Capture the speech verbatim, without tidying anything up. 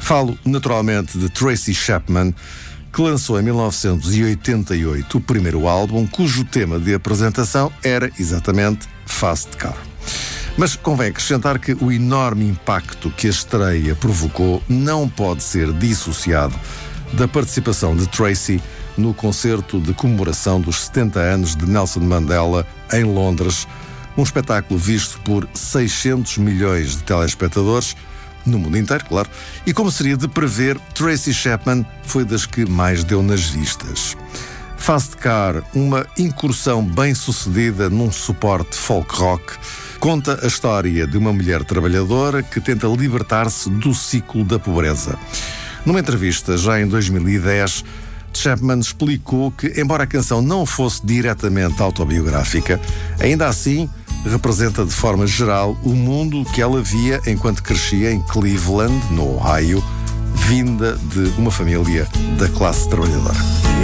Falo, naturalmente, de Tracy Chapman, que lançou em mil novecentos e oitenta e oito o primeiro álbum, cujo tema de apresentação era exatamente Fast Car. Mas convém acrescentar que o enorme impacto que a estreia provocou não pode ser dissociado da participação de Tracy no concerto de comemoração dos setenta anos de Nelson Mandela em Londres, um espetáculo visto por seiscentos milhões de telespectadores, no mundo inteiro, claro, e como seria de prever, Tracy Chapman foi das que mais deu nas vistas. Fast Car, uma incursão bem-sucedida num suporte folk rock, conta a história de uma mulher trabalhadora que tenta libertar-se do ciclo da pobreza. Numa entrevista, já em dois mil e dez, Chapman explicou que, embora a canção não fosse diretamente autobiográfica, ainda assim representa de forma geral o mundo que ela via enquanto crescia em Cleveland, no Ohio, vinda de uma família da classe trabalhadora.